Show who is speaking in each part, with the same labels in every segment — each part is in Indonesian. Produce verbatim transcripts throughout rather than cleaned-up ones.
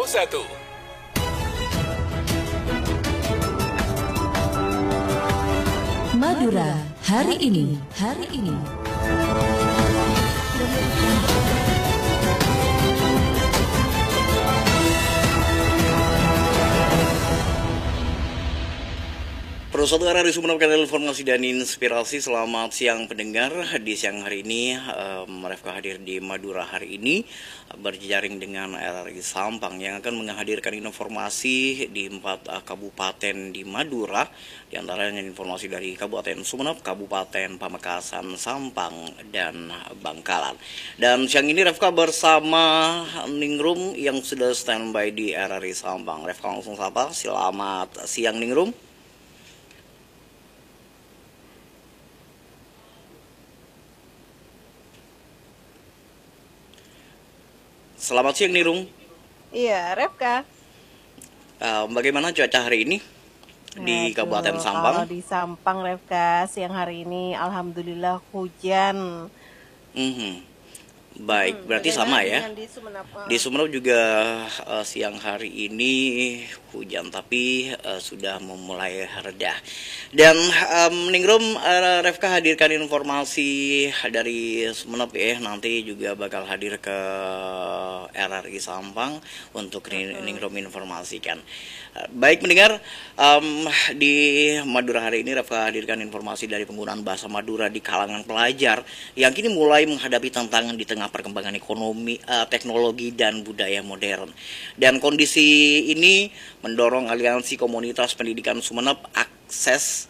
Speaker 1: Info satu.
Speaker 2: Madura hari ini, hari ini.
Speaker 3: Perusahaan R R I Sumeneb, kanal informasi dan inspirasi. Selamat siang pendengar. Di siang hari ini um, Refka hadir di Madura hari ini berjejaring dengan R R I Sampang yang akan menghadirkan informasi di empat uh, kabupaten di Madura, di antaranya informasi dari Kabupaten Sumeneb, Kabupaten Pamekasan, Sampang, dan Bangkalan. Dan siang ini Refka bersama Ningrum yang sudah standby di R R I Sampang. Refka langsung sapa. Selamat siang Ningrum. Selamat siang Nirung.
Speaker 4: Iya, Refka.
Speaker 3: Uh, bagaimana cuaca hari ini di
Speaker 4: Aduh,
Speaker 3: Kabupaten Sampang?
Speaker 4: Kalau di Sampang, Refka, siang hari ini alhamdulillah hujan.
Speaker 3: Mm-hmm. Baik,
Speaker 4: Hmm,
Speaker 3: berarti sama ya.
Speaker 4: Di Sumeneb,
Speaker 3: Di Sumeneb juga uh, siang hari ini hujan, tapi uh, sudah memulai reda. Dan um, Ningrum, uh, Refka hadirkan informasi dari Sumeneb ya. Nanti juga bakal hadir ke R R I Sampang untuk hmm. Ningrum informasikan. Uh, baik mendengar, um, di Madura hari ini Refka hadirkan informasi dari penggunaan bahasa Madura di kalangan pelajar yang kini mulai menghadapi tantangan di tengah perkembangan ekonomi, uh, teknologi, dan budaya modern. Dan kondisi ini mendorong aliansi komunitas pendidikan Sumeneb Akses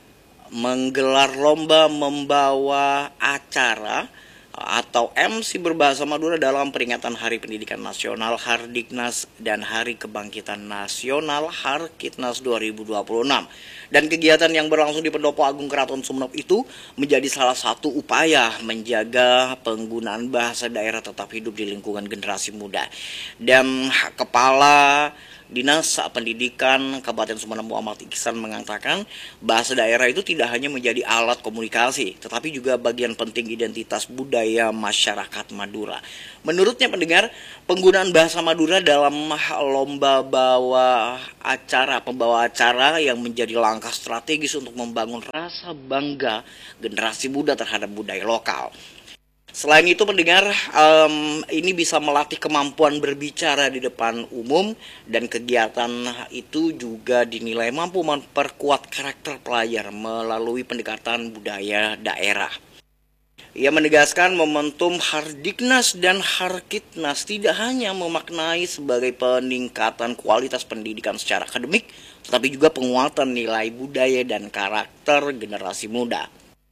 Speaker 3: menggelar lomba membawa acara atau M C berbahasa Madura dalam peringatan Hari Pendidikan Nasional Hardiknas dan Hari Kebangkitan Nasional Harkitnas dua ribu dua puluh enam. Dan kegiatan yang berlangsung di Pendopo Agung Keraton Sumeneb itu menjadi salah satu upaya menjaga penggunaan bahasa daerah tetap hidup di lingkungan generasi muda. Dan Kepala Dinas Pendidikan Kabupaten Sumeneb Muhammad Iksan mengatakan bahasa daerah itu tidak hanya menjadi alat komunikasi, tetapi juga bagian penting identitas budaya masyarakat Madura. Menurutnya pendengar, penggunaan bahasa Madura dalam lomba bawa acara, pembawa acara yang menjadi langkah strategis untuk membangun rasa bangga generasi muda terhadap budaya lokal. Selain itu pendengar, um, ini bisa melatih kemampuan berbicara di depan umum, dan kegiatan itu juga dinilai mampu memperkuat karakter pelajar melalui pendekatan budaya daerah. Ia menegaskan momentum Hardiknas dan Harkitnas tidak hanya memaknai sebagai peningkatan kualitas pendidikan secara akademik, tetapi juga penguatan nilai budaya dan karakter generasi muda.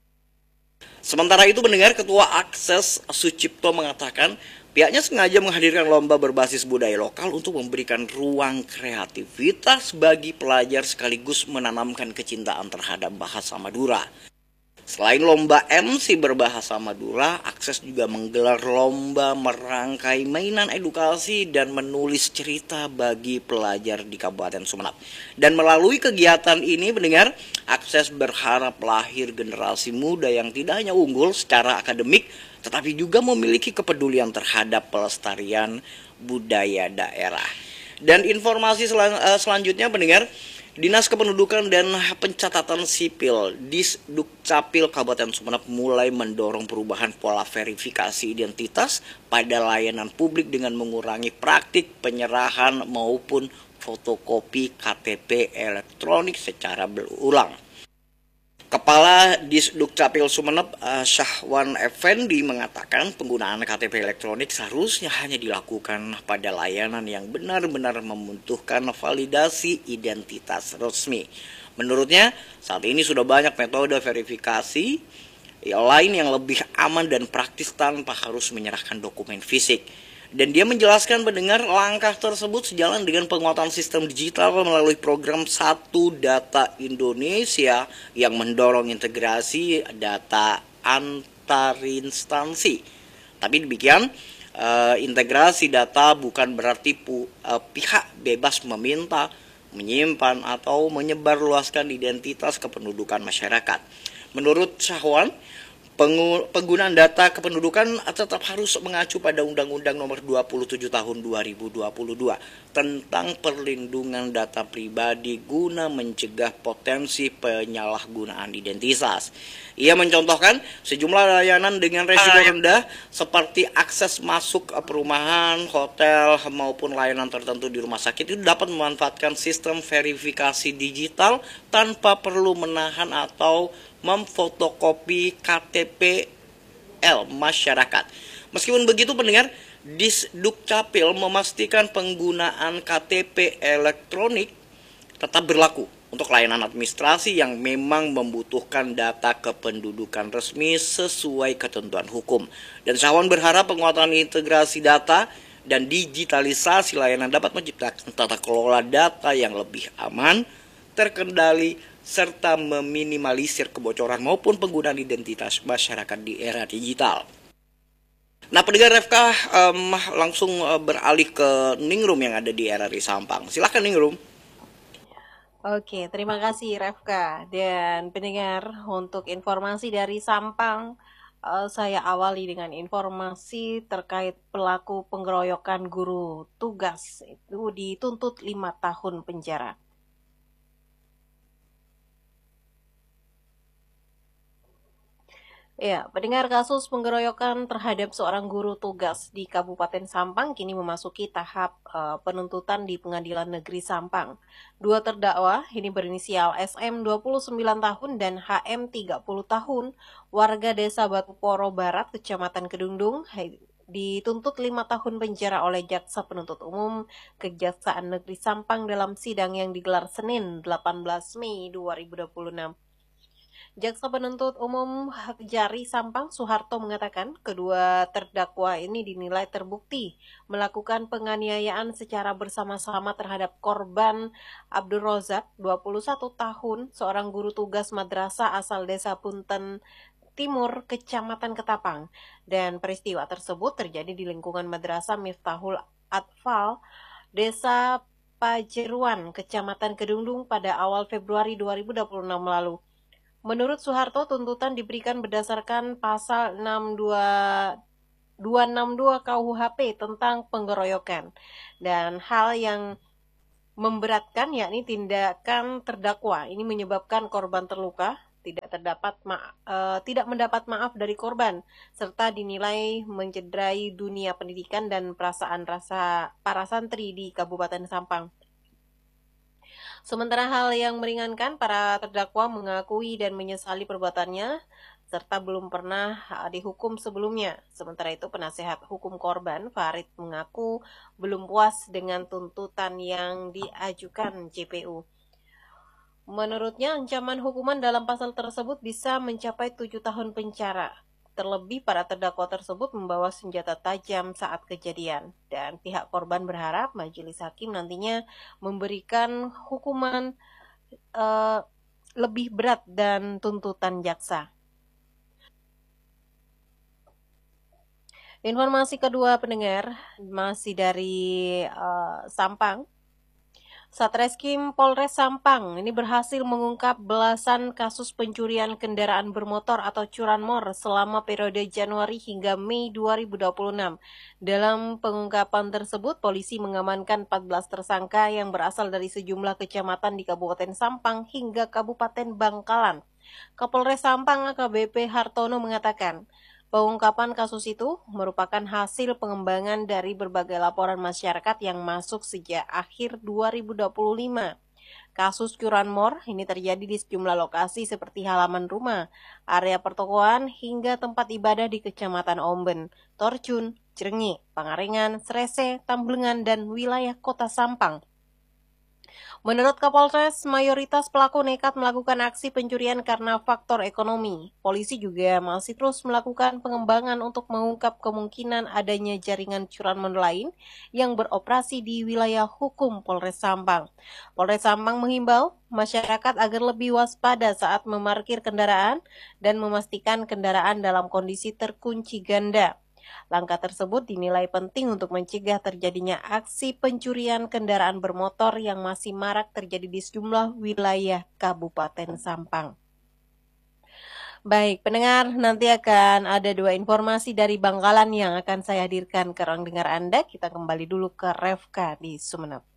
Speaker 3: Sementara itu pendengar, Ketua Akses Sucipto mengatakan pihaknya sengaja menghadirkan lomba berbasis budaya lokal untuk memberikan ruang kreativitas bagi pelajar sekaligus menanamkan kecintaan terhadap bahasa Madura. Selain lomba M C berbahasa Madura, Akses juga menggelar lomba merangkai mainan edukasi dan menulis cerita bagi pelajar di Kabupaten Sumeneb. Dan melalui kegiatan ini pendengar, Akses berharap lahir generasi muda yang tidak hanya unggul secara akademik, tetapi juga memiliki kepedulian terhadap pelestarian budaya daerah. Dan informasi selan, uh, selanjutnya pendengar, Dinas Kependudukan dan Pencatatan Sipil Disdukcapil Kabupaten Sumeneb mulai mendorong perubahan pola verifikasi identitas pada layanan publik dengan mengurangi praktik penyerahan maupun fotokopi K T P elektronik secara berulang. Kepala Disdukcapil Sumeneb, uh, Syahwan Effendi mengatakan penggunaan K T P elektronik seharusnya hanya dilakukan pada layanan yang benar-benar membutuhkan validasi identitas resmi. Menurutnya, saat ini sudah banyak metode verifikasi yang lain yang lebih aman dan praktis tanpa harus menyerahkan dokumen fisik. Dan dia menjelaskan pendengar langkah tersebut sejalan dengan penguatan sistem digital melalui program Satu Data Indonesia yang mendorong integrasi data antar instansi. Tapi demikian, eh, integrasi data bukan berarti pu, eh, pihak bebas meminta, menyimpan, atau menyebarluaskan identitas kependudukan masyarakat. Menurut Syahwan, Pengu- penggunaan data kependudukan tetap harus mengacu pada Undang-Undang Nomor dua puluh tujuh Tahun dua ribu dua puluh dua tentang perlindungan data pribadi guna mencegah potensi penyalahgunaan identitas. Ia mencontohkan sejumlah layanan dengan resiko rendah seperti akses masuk ke perumahan, hotel, maupun layanan tertentu di rumah sakit itu dapat memanfaatkan sistem verifikasi digital tanpa perlu menahan atau memfotokopi K T P L masyarakat. Meskipun begitu pendengar, Disdukcapil memastikan penggunaan K T P elektronik tetap berlaku untuk layanan administrasi yang memang membutuhkan data kependudukan resmi sesuai ketentuan hukum. Dan Sawan berharap penguatan integrasi data dan digitalisasi layanan dapat menciptakan tata kelola data yang lebih aman, terkendali, serta meminimalisir kebocoran maupun penggunaan identitas masyarakat di era digital. Nah, pendengar R F K um, langsung uh, beralih ke Ningrum yang ada di R R I Sampang. Silakan Ningrum.
Speaker 4: Oke, terima kasih Refka. Dan pendengar, untuk informasi dari Sampang, eh, saya awali dengan informasi terkait pelaku pengeroyokan guru tugas. Itu dituntut lima tahun penjara. Ya, pendengar, kasus pengeroyokan terhadap seorang guru tugas di Kabupaten Sampang kini memasuki tahap uh, penuntutan di Pengadilan Negeri Sampang. Dua terdakwa, ini berinisial S M dua puluh sembilan tahun dan H M tiga puluh tahun, warga desa Batuporo Barat, Kecamatan Kedungdung, dituntut lima tahun penjara oleh Jaksa Penuntut Umum Kejaksaan Negeri Sampang dalam sidang yang digelar Senin delapan belas Mei dua ribu dua puluh enam. Jaksa Penuntut Umum Kejari Sampang Soeharto mengatakan kedua terdakwa ini dinilai terbukti melakukan penganiayaan secara bersama-sama terhadap korban Abdul Rozak, dua puluh satu tahun, seorang guru tugas madrasah asal desa Punten Timur, Kecamatan Ketapang. Dan peristiwa tersebut terjadi di lingkungan Madrasah Miftahul Atfal, Desa Pajeruan, Kecamatan Kedungdung pada awal Februari dua ribu dua puluh enam lalu. Menurut Soeharto, tuntutan diberikan berdasarkan pasal enam dua dua enam dua K U H P tentang pengeroyokan. Dan hal yang memberatkan yakni tindakan terdakwa ini menyebabkan korban terluka, tidak terdapat ma uh, tidak mendapat maaf dari korban, serta dinilai mencederai dunia pendidikan dan perasaan rasa para santri di Kabupaten Sampang. Sementara hal yang meringankan, para terdakwa mengakui dan menyesali perbuatannya, serta belum pernah dihukum sebelumnya. Sementara itu, penasehat hukum korban, Farid, mengaku belum puas dengan tuntutan yang diajukan J P U. Menurutnya, ancaman hukuman dalam pasal tersebut bisa mencapai tujuh tahun penjara. Terlebih para terdakwa tersebut membawa senjata tajam saat kejadian. Dan pihak korban berharap majelis hakim nantinya memberikan hukuman uh, lebih berat dan tuntutan jaksa. Informasi kedua pendengar, masih dari uh, Sampang. Satreskrim Polres Sampang ini berhasil mengungkap belasan kasus pencurian kendaraan bermotor atau curanmor selama periode Januari hingga Mei dua ribu dua puluh enam. Dalam pengungkapan tersebut, polisi mengamankan empat belas tersangka yang berasal dari sejumlah kecamatan di Kabupaten Sampang hingga Kabupaten Bangkalan. Kapolres Sampang A K B P Hartono mengatakan, pengungkapan kasus itu merupakan hasil pengembangan dari berbagai laporan masyarakat yang masuk sejak akhir dua ribu dua puluh lima. Kasus curanmor ini terjadi di sejumlah lokasi seperti halaman rumah, area pertokoan, hingga tempat ibadah di Kecamatan Omben, Torjun, Cirenyi, Pangarengan, Srese, Tamblengan, dan wilayah Kota Sampang. Menurut Kapolres, mayoritas pelaku nekat melakukan aksi pencurian karena faktor ekonomi. Polisi juga masih terus melakukan pengembangan untuk mengungkap kemungkinan adanya jaringan curanmor lain yang beroperasi di wilayah hukum Polres Sampang. Polres Sampang menghimbau masyarakat agar lebih waspada saat memarkir kendaraan dan memastikan kendaraan dalam kondisi terkunci ganda. Langkah tersebut dinilai penting untuk mencegah terjadinya aksi pencurian kendaraan bermotor yang masih marak terjadi di sejumlah wilayah Kabupaten Sampang. Baik, pendengar, nanti akan ada dua informasi dari Bangkalan yang akan saya hadirkan ke ruang dengar Anda. Kita kembali dulu ke Refka di Sumeneb.